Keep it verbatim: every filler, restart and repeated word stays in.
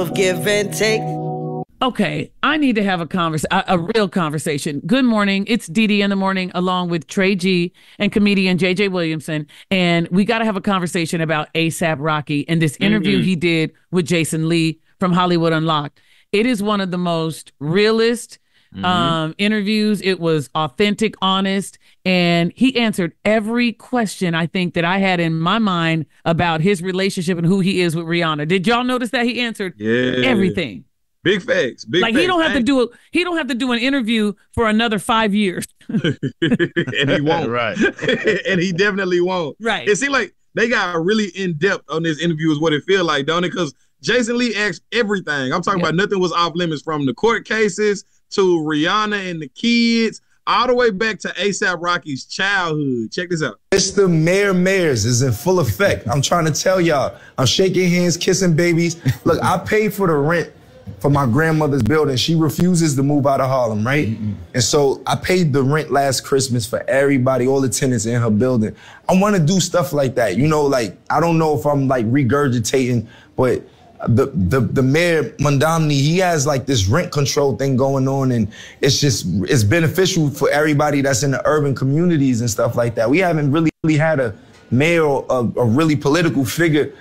Give and take. Okay, I need to have a convers a, a real conversation. Good morning. It's Dee Dee in the morning along with Trey G and comedian J J Williamson. And we got to have a conversation about ASAP Rocky and this interview mm-hmm. he did with Jason Lee from Hollywood Unlocked. It is one of the most realist mm-hmm. um, interviews. It was authentic, honest, and he answered every question I think that I had in my mind about his relationship and who he is with Rihanna. Did y'all notice that he answered yeah. everything? Big facts. Big like facts. he don't have to do a, he don't have to do an interview for another five years. And he won't. Right. And he definitely won't. Right. It seemed like they got really in depth on this interview is what it feel like, don't it? Because Jason Lee asked everything. I'm talking yeah. about nothing was off limits, from the court cases to Rihanna and the kids, all the way back to ASAP Rocky's childhood. Check this out. It's the Mayor Mayors is in full effect. I'm trying to tell y'all. I'm shaking hands, kissing babies. Look, I paid for the rent for my grandmother's building. She refuses to move out of Harlem, right? Mm-hmm. And so I paid the rent last Christmas for everybody, all the tenants in her building. I want to do stuff like that. You know, like, I don't know if I'm like regurgitating, but the the the mayor, Mondamni, he has like this rent control thing going on, and it's just, it's beneficial for everybody that's in the urban communities and stuff like that. We haven't really, really had a mayor, a, a really political figure